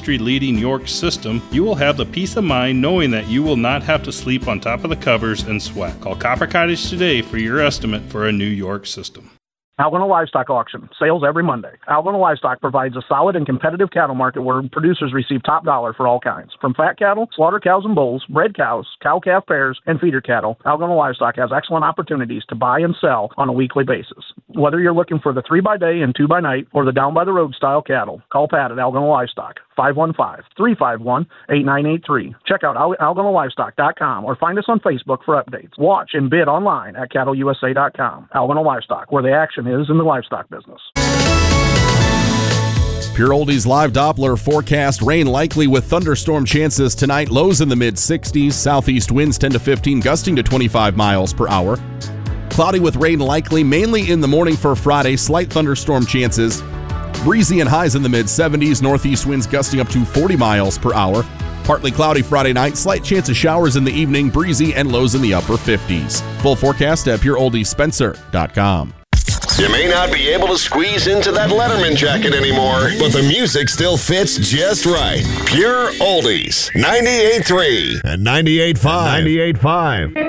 industry-leading York system, you will have the peace of mind knowing that you will not have to sleep on top of the covers and sweat. Call Copper Cottage today for your estimate for a new York system. Algona Livestock Auction. Sales every Monday. Algona Livestock provides a solid and competitive cattle market where producers receive top dollar for all kinds. From fat cattle, slaughter cows and bulls, bred cows, cow-calf pairs, and feeder cattle, Algona Livestock has excellent opportunities to buy and sell on a weekly basis. Whether you're looking for the 3-by-day and 2-by-night or the down-by-the-road style cattle, call Pat at Algona Livestock, 515-351-8983. Check out algonalivestock.com or find us on Facebook for updates. Watch and bid online at cattleusa.com. Algona Livestock, where the action is in the livestock business. Pure Oldies live Doppler forecast. Rain likely with thunderstorm chances tonight. Lows in the mid-60s. Southeast winds 10 to 15, gusting to 25 miles per hour. Cloudy with rain likely, mainly in the morning for Friday. Slight thunderstorm chances. Breezy and highs in the mid-70s. Northeast winds gusting up to 40 miles per hour. Partly cloudy Friday night. Slight chance of showers in the evening. Breezy and lows in the upper 50s. Full forecast at PureOldiesSpencer.com. You may not be able to squeeze into that Letterman jacket anymore, but the music still fits just right. Pure Oldies, 98.3 and 98.5.